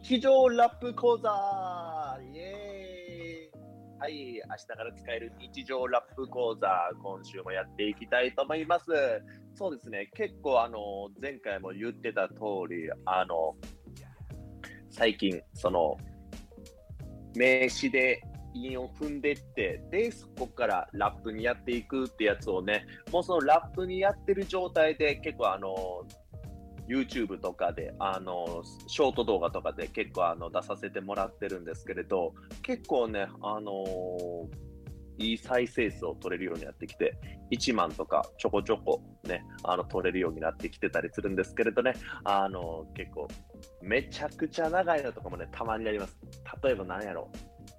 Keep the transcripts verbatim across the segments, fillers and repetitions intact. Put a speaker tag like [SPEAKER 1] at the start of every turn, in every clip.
[SPEAKER 1] 日常ラップ講座イエーイ。はい、明日から使える日常ラップ講座、今週もやっていきたいと思います。そうですね、結構あの、前回も言ってた通り、あの、最近、その、名詞で韻を踏んでって、で、そこからラップにやっていくってやつをね、もうそのラップにやってる状態で結構あの、YouTube とかで、あの、ショート動画とかで結構あの出させてもらってるんですけれど、結構ね、あのーいい再生数を取れるようになってきて、いちまんとかちょこちょこね、あの、取れるようになってきてたりするんですけれどね、あのー結構、めちゃくちゃ長いのとかもね、たまにあります。例えば何やろ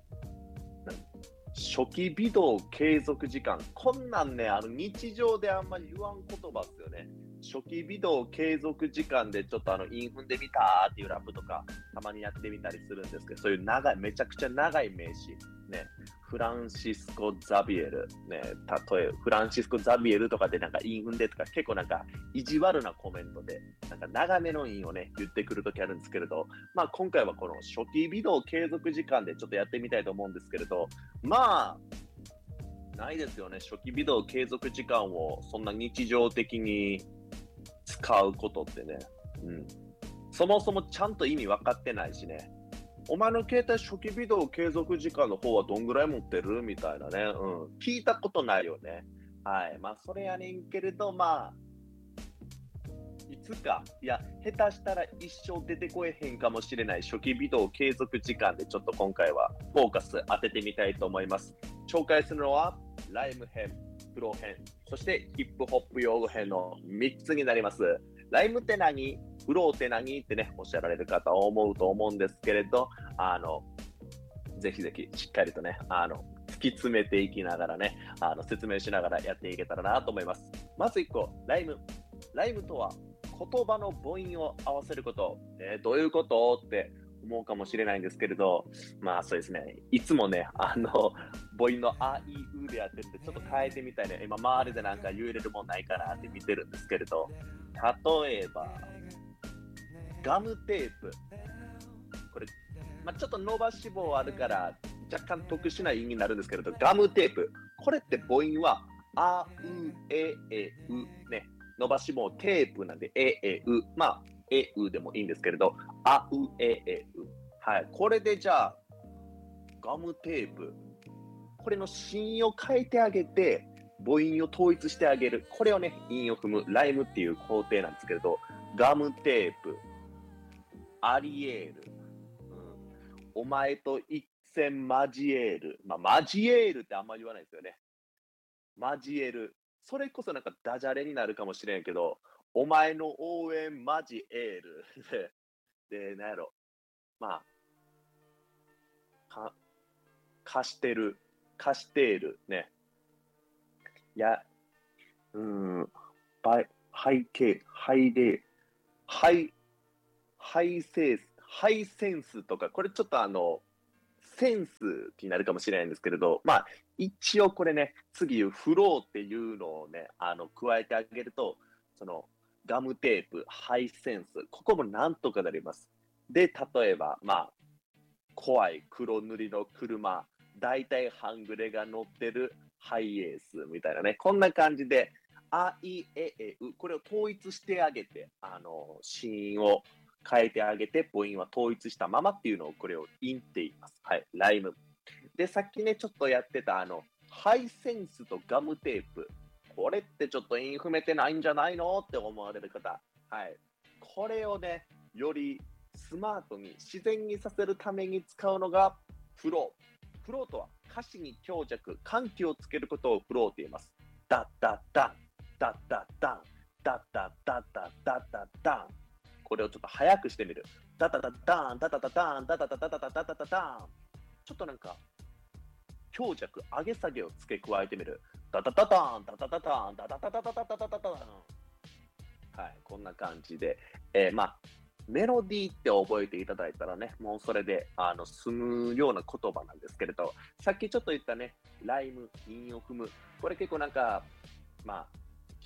[SPEAKER 1] 初期微動継続時間。こんなんね、あの日常であんまり言わん言葉ですよね。初期微動継続時間でちょっとあの韻踏んでみたーっていうラップとかたまにやってみたりするんですけど、そういう長い、めちゃくちゃ長い名詞。ね、フランシスコ・ザビエル。ね、例え、フランシスコ・ザビエルとかでなんか韻踏んでとか結構なんか意地悪なコメントで、なんか長めの韻をね、言ってくるときあるんですけれど、まあ今回はこの初期微動継続時間でちょっとやってみたいと思うんですけれど、まあ、ないですよね。初期微動継続時間をそんな日常的に使うことってね。うん。そもそもちゃんと意味分かってないしね。お前の携帯初期微動継続時間の方はどんぐらい持ってるみたいなね。うん。聞いたことないよね。はい。まあ、それやねんけれど、まあ、いつか、いや、下手したら一生出てこえへんかもしれない初期微動継続時間でちょっと今回はフォーカス当ててみたいと思います。紹介するのは、ライム編、プロ編、そしてヒップホップ用語編のみっつになります。ライムって何？フローって何？ってね、おっしゃられる方は思うと思うんですけれど、あの、ぜひぜひしっかりとね、あの、突き詰めていきながらね、あの、説明しながらやっていけたらなと思います。まずいっこ、ライム。ライムとは、言葉の母音を合わせること。えー、どういうことって思うかもしれないんですけれど、まあそうですね、いつもね、あの、母音のあ、い、うでやってるんで、ちょっと変えてみたいね。今、周りでなんか言えれるもんないかなって見てるんですけれど、例えば、ガムテープ。これ、まあ、ちょっと伸ばし棒あるから、若干特殊な意味になるんですけれど、ガムテープ。これって母音は、あ、う、え、え、う。ね。伸ばし棒テープなんで、え、え、う。まあ、え、うでもいいんですけれど、あ、う、え、え、う。はい。これでじゃあ、ガムテープ。これの子音を変えてあげて、母音を統一してあげる。これをね、韻を踏む、ライムっていう工程なんですけれど、ガムテープ、アリエール、うん、お前と一戦交える。まあ、交えるってあんまり言わないですよね。交える。それこそなんかダジャレになるかもしれんけど、お前の応援交える。で、なんやろ。まあ、か、貸してる。貸している。ね。いや、うーん、ばい、背景、背例、ハイ、ハイセンス、ハイセンスとか、これちょっとあの、センスになるかもしれないんですけれど、まあ、一応これね、次言うフローっていうのをね、あの、加えてあげると、その、ガムテープ、ハイセンス、ここもなんとかなります。で、例えば、まあ、怖い黒塗りの車、大体半グレが乗ってるハイエースみたいなね、こんな感じで、あ、い、え、え、う、これを統一してあげて、あの、子音を変えてあげて、母音は統一したままっていうのを、これを韻って言います。はい、ライム。で、さっきね、ちょっとやってた、あの、ハイセンスとガムテープ。これってちょっと韻踏めてないんじゃないのって思われる方。はい。これをね、よりスマートに自然にさせるために使うのがフロー。フローとは歌詞に強弱、緩急をつけることをフローと言います。ダッダッダン、ダッダッダン、ダッダッダッダッダッダッダン。これをちょっと早くしてみる。ダダダッダン、ダダダダン、ダダダダダダダダダダン。ちょっとなんか強弱、上げ下げを付け加えてみる。ダダダダン、ダダダダン、ダダダダダダダダダダン。はい、こんな感じで、えー、まあ、メロディーって覚えていただいたらね、もうそれで、あの、済むような言葉なんですけれど、さっきちょっと言ったね、ライム、韻を踏む。これ結構なんか、まあ、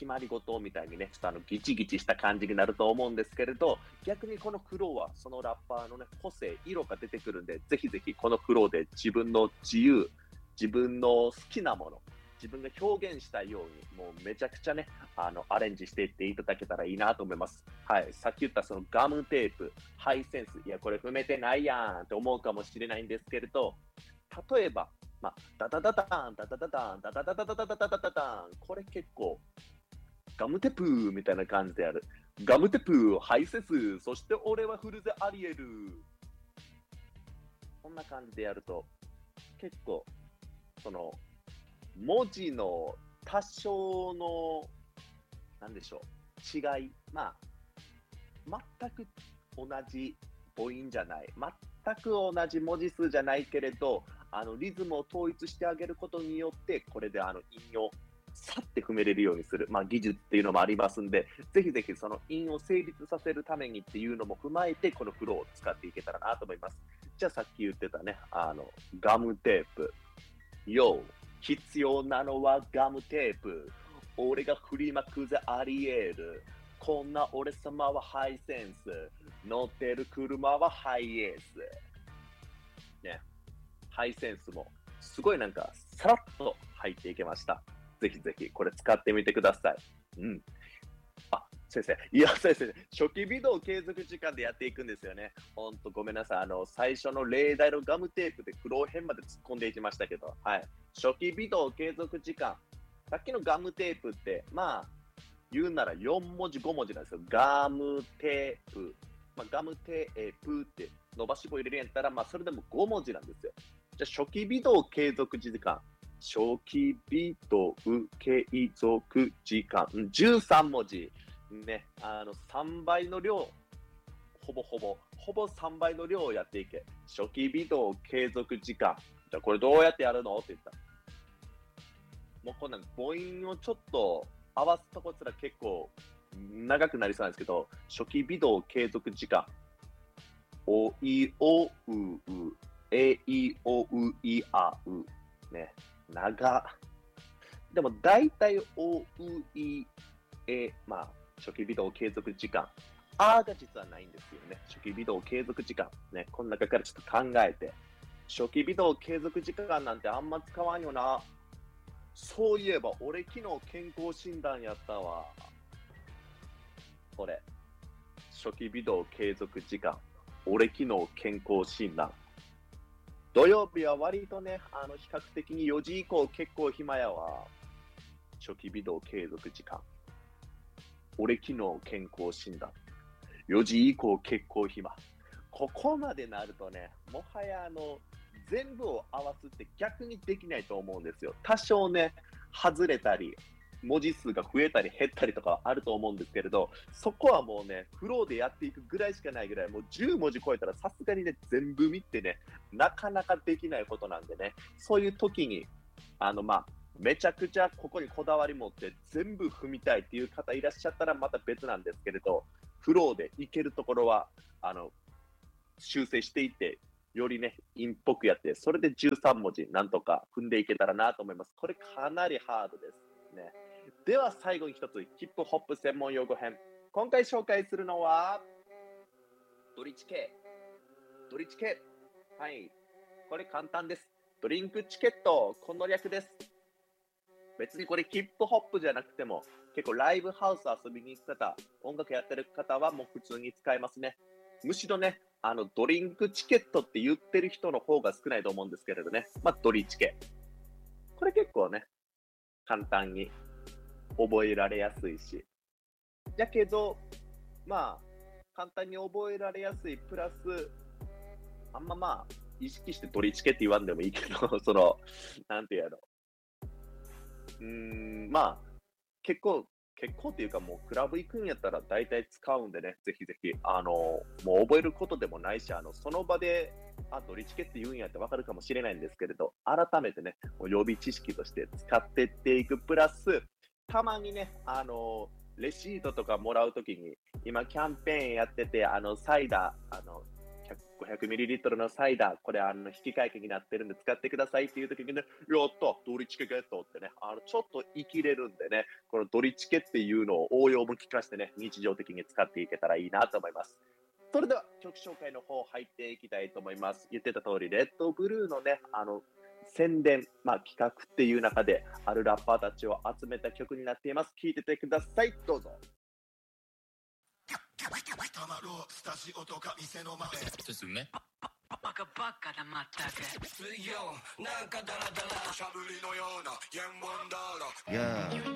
[SPEAKER 1] 決まり事みたいにね、ちょっとあのギチギチした感じになると思うんですけれど、逆にこのフローはそのラッパーのね、個性、色が出てくるんで、ぜひぜひこのフローで自分の自由、自分の好きなもの、自分が表現したいように、もうめちゃくちゃね、あのアレンジしていっていただけたらいいなと思います。はい、さっき言ったそのガムテープ、ハイセンス、いや、これ踏めてないやんって思うかもしれないんですけれど、例えば、まあ、ダダダダーン、ダダダダーン、ダダダダダダダダダダダーン、これ結構、ガムテプーみたいな感じである。ガムテプー、ハイセンス、そして俺はフルゼアリエル。こんな感じでやると、結構、その、文字の多少の、なんでしょう、違い、まあ、全く同じ母音じゃない、全く同じ文字数じゃないけれど、あのリズムを統一してあげることによって、これであの韻をさって踏めれるようにする、まあ、技術っていうのもありますんで、ぜひぜひその韻を成立させるためにっていうのも踏まえて、このフローを使っていけたらなと思います。じゃあさっき言ってたね、あのガムテープ。よ必要なのはガムテープ。俺が振りまくぜありえる。こんな俺様はハイセンス。乗ってる車はハイエース。ね。ハイセンスもすごいなんかさらっと入っていけました。ぜひぜひこれ使ってみてください。うん。あ、先生。いや、先生、初期微動継続時間でやっていくんですよね。ほんとごめんなさい。あの、最初の例題のガムテープでフロー編まで突っ込んでいきましたけど、はい。初期微動継続時間。さっきのガムテープって、まあ、言うならよん文字、ご文字なんですよ。ガムテープ。まあ、ガムテープって伸ばし棒入れるんやったら、まあ、それでもご文字なんですよ。じゃあ、初期微動継続時間。初期微動継続時間。じゅうさん文字。ね、あの、さんばいの量。ほぼほぼ、ほぼさんばいの量をやっていけ。初期微動継続時間。じゃあ、これどうやってやるのって言った。もうこんなん母音をちょっと合わすとこすら結構長くなりそうなんですけど、初期微動継続時間。おいおうう、えいおういあう。ね、長。でも大体おういえ、まあ、初期微動継続時間。あが実はないんですよね。初期微動継続時間。ね、この中からちょっと考えて。初期微動継続時間なんてあんま使わんよな。そういえば、俺昨日健康診断やったわ。これ。初期微動継続時間。俺昨日健康診断。土曜日は割とね、あの、比較的によじ以降結構暇やわ。初期微動継続時間。俺昨日健康診断。よじ以降結構暇。ここまでなるとね、もはやあの、全部を合わすって逆にできないと思うんですよ。多少ね、外れたり、文字数が増えたり減ったりとかあると思うんですけれど、そこはもうね、フローでやっていくぐらいしかないぐらい、もうじゅう文字超えたらさすがにね、全部見てね、なかなかできないことなんでね、そういう時に、あのまあ、めちゃくちゃここにこだわり持って全部踏みたいっていう方いらっしゃったらまた別なんですけれど、フローでいけるところは、あの、修正していって、よりね、インっぽくやって、それでじゅうさん文字なんとか踏んでいけたらなと思います。これかなりハードですね。では最後に一つ、ヒップホップ専門用語編。今回紹介するのは、ドリチケ。ドリチケ。はい。これ簡単です。ドリンクチケット。この略です。別にこれヒップホップじゃなくても、結構ライブハウス遊びに行く方、音楽やってる方はもう普通に使えますね。むしろね、あのドリンクチケットって言ってる人の方が少ないと思うんですけれどね。まあ、ドリチケ。これ結構ね、簡単に覚えられやすいし。だけど、まあ、簡単に覚えられやすいプラス、あんままあ、意識してドリチケって言わんでもいいけど、その、なんていうやろ。うーん、まあ、結構、結構っていうかもうクラブ行くんやったら大体使うんでね、ぜひぜひ、あの、もう覚えることでもないし、あの、その場で、あ、ドリチケって言うんやってわかるかもしれないんですけれど、改めてね、もう予備知識として使ってっていくプラス、たまにね、あの、レシートとかもらうときに、今キャンペーンやってて、あの、サイダー、あの、キごひゃくミリリットル のサイダー、これあの引換券になってるんで使ってくださいっていう時にね、やったドリチケゲットってね、あのちょっと生きれるんでね、このドリチケっていうのを応用も聞かせてね、日常的に使っていけたらいいなと思います。それでは曲紹介の方入っていきたいと思います。言ってた通り、レッドブルーのね、あの宣伝、まあ、企画っていう中であるラッパーたちを集めた曲になっています。聴いててください。どうぞ。
[SPEAKER 2] たまろうスタジオとか店の前ですね。
[SPEAKER 3] バカバカだまったく水曜なんかダラダラしゃぶりのようなヤンワンダーラ